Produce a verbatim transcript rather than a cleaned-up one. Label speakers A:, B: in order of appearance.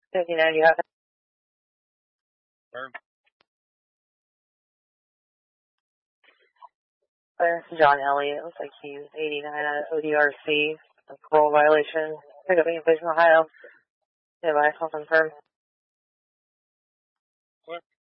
A: fifty-nine, you have it?
B: Firm.
A: There's John Elliott. Looks like he's eighty-nine at O D R C. A parole violation. Pick up information, Ohio. Yeah, license confirmed.
B: What?